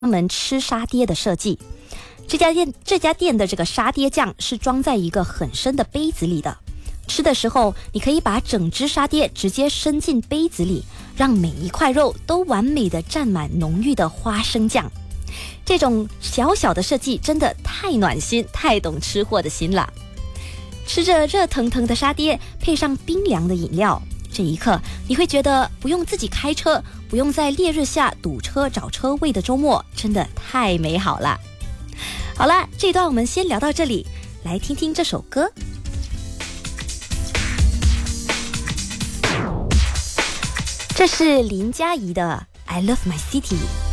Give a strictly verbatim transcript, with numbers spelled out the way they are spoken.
门吃沙爹的设计。这家店这家店的这个沙爹酱是装在一个很深的杯子里的，吃的时候你可以把整只沙爹直接伸进杯子里，让每一块肉都完美的蘸满浓郁的花生酱。这种小小的设计真的太暖心，太懂吃货的心了。吃着热腾腾的沙爹，配上冰凉的饮料，这一刻你会觉得不用自己开车，不用在烈日下堵车找车位的周末真的太美好了。好了，这段我们先聊到这里，来听听这首歌。这是林佳怡的 I Love My City。